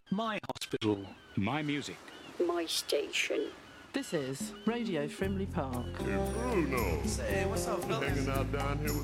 My hospital. My music. My station. This is Radio Frimley Park. Hey, Bruno. Say, what's up, fellas? Hanging out down here with